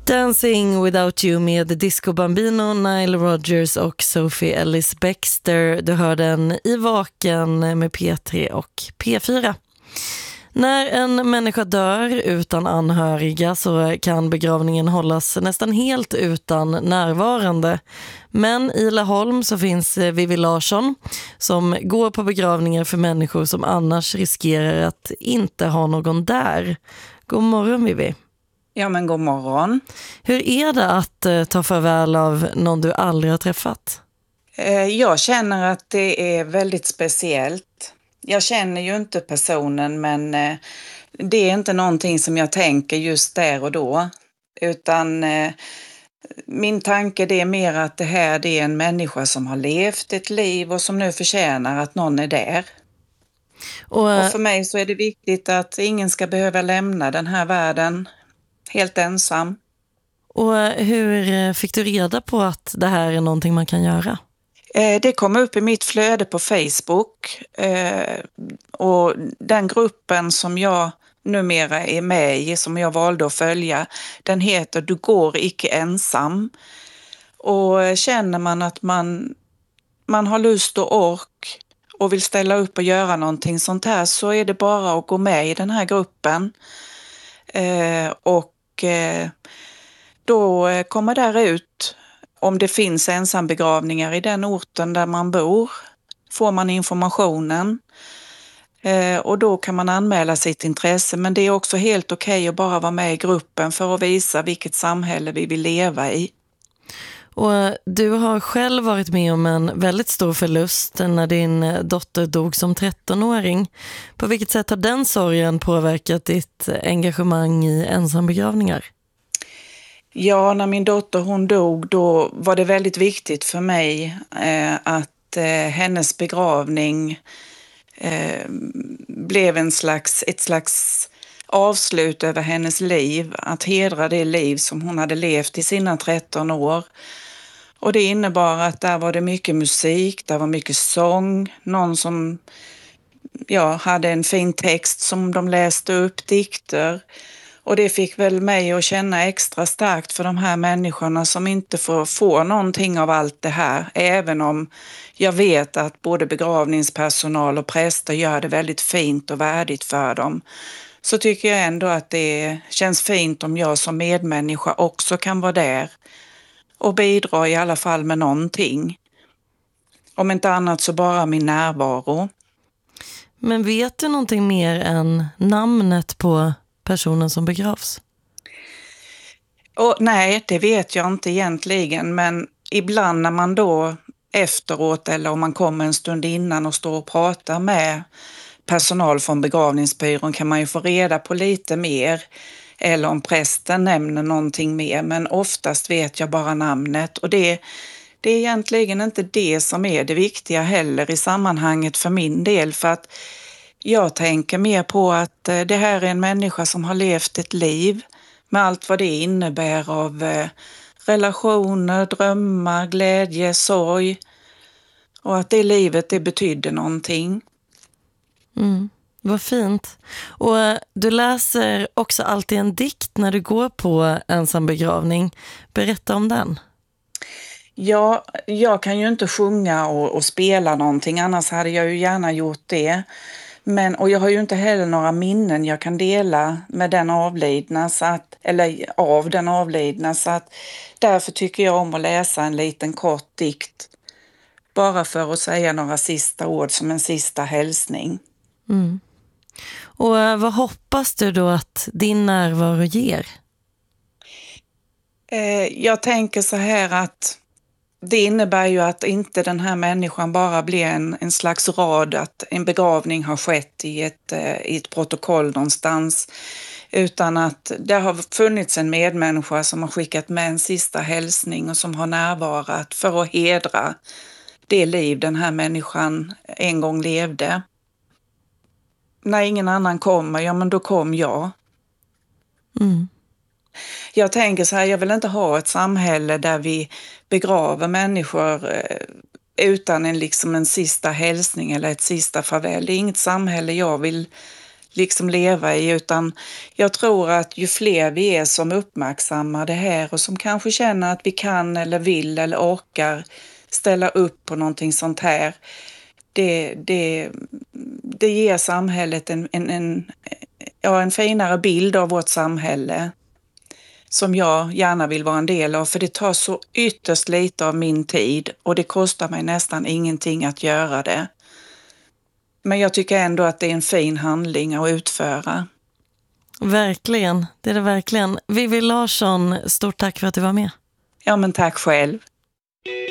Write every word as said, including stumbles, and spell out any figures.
Dancing Without You med Disco Bambino, Nile Rodgers och Sophie Ellis Bextor. Du hör den i Vaken med P tre och P fyra. När en människa dör utan anhöriga så kan begravningen hållas nästan helt utan närvarande. Men i Laholm så finns Vivi Larsson som går på begravningar för människor som annars riskerar att inte ha någon där. God morgon Vivi. Ja men god morgon. Hur är det att eh, ta farväl av någon du aldrig har träffat? Eh, jag känner att det är väldigt speciellt. Jag känner ju inte personen men eh, det är inte någonting som jag tänker just där och då. Utan eh, min tanke det är mer att det här det är en människa som har levt ett liv och som nu förtjänar att någon är där. Och, och för mig så är det viktigt att ingen ska behöva lämna den här världen helt ensam. Och hur fick du reda på att det här är någonting man kan göra? Eh, det kom upp i mitt flöde på Facebook. Eh, och den gruppen som jag numera är med i, som jag valde att följa, den heter Du går icke ensam. Och känner man att man, man har lust och ork och vill ställa upp och göra någonting sånt här så är det bara att gå med i den här gruppen. Eh, och då kommer där ut om det finns ensambegravningar i den orten där man bor. Får man informationen och då kan man anmäla sitt intresse. Men det är också helt okej att bara vara med i gruppen för att visa vilket samhälle vi vill leva i. Och du har själv varit med om en väldigt stor förlust när din dotter dog som trettonåring. På vilket sätt har den sorgen påverkat ditt engagemang i ensambegravningar? Ja, när min dotter hon dog då var det väldigt viktigt för mig eh, att eh, hennes begravning eh, blev en slags, ett slags avslut över hennes liv. Att hedra det liv som hon hade levt i sina tretton år. Och det innebar att där var det mycket musik, där var mycket sång. Någon som ja, hade en fin text som de läste upp, dikter. Och det fick väl mig att känna extra starkt för de här människorna som inte får få någonting av allt det här. Även om jag vet att både begravningspersonal och präster gör det väldigt fint och värdigt för dem. Så tycker jag ändå att det känns fint om jag som medmänniska också kan vara där. Och bidra i alla fall med någonting. Om inte annat så bara min närvaro. Men vet du någonting mer än namnet på personen som begravs? Och nej, det vet jag inte egentligen. Men ibland när man då efteråt eller om man kommer en stund innan och står och pratar med personal från begravningsbyrån kan man ju få reda på lite mer. Eller om prästen nämner någonting mer. Men oftast vet jag bara namnet. Och det, det är egentligen inte det som är det viktiga heller i sammanhanget för min del. För att jag tänker mer på att det här är en människa som har levt ett liv. Med allt vad det innebär av relationer, drömmar, glädje, sorg. Och att det livet det betydde någonting. Mm. Vad fint. Och du läser också alltid en dikt när du går på ensambegravning. Berätta om den. Ja, jag kan ju inte sjunga och, och spela någonting. Annars hade jag ju gärna gjort det. Men, och jag har ju inte heller några minnen jag kan dela med den avlidna. Så att, eller av den avlidna. Så att, därför tycker jag om att läsa en liten kort dikt. Bara för att säga några sista ord som en sista hälsning. Mm. Och vad hoppas du då att din närvaro ger? Eh, jag tänker så här att det innebär ju att inte den här människan bara blir en, en slags rad, att en begravning har skett i ett, eh, i ett protokoll någonstans. Utan att det har funnits en medmänniska som har skickat med en sista hälsning och som har närvarat för att hedra det liv den här människan en gång levde. När ingen annan kommer, ja men då kom jag. Mm. Jag tänker så här, jag vill inte ha ett samhälle där vi begraver människor utan en, liksom en sista hälsning eller ett sista farväl. Det är inget samhälle jag vill liksom leva i, utan jag tror att ju fler vi är som uppmärksammar det här och som kanske känner att vi kan eller vill eller orkar ställa upp på någonting sånt här, det, det, det ger samhället en, en, en, ja, en finare bild av vårt samhälle som jag gärna vill vara en del av, för det tar så ytterst lite av min tid och det kostar mig nästan ingenting att göra det. Men jag tycker ändå att det är en fin handling att utföra. Verkligen, det är det verkligen. Vivi Larsson, stort tack för att du var med. Ja, men tack själv.